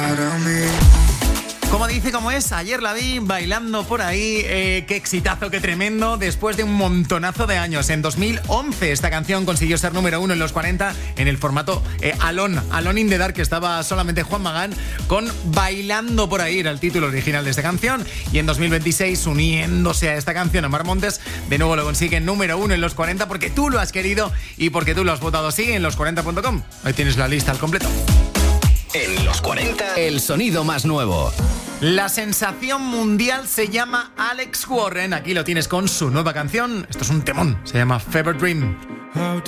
para mí. Como dice, como es, ayer la vi bailando por ahí, qué exitazo, qué tremendo, después de un montonazo de años. En 2011 esta canción consiguió ser número 1 en los 40 en el formato Alone in the Dark, que estaba solamente Juan Magán con Bailando por ahí, era el título original de esta canción. Y en 2026, uniéndose a esta canción, Omar Montes, de nuevo lo consigue número 1 en los 40 porque tú lo has querido y porque tú lo has votado así en los40.com. Ahí tienes la lista al completo. En los 40, el sonido más nuevo. La sensación mundial se llama Alex Warren. Aquí lo tienes con su nueva canción. Esto es un temón. Se llama Fever Dream. How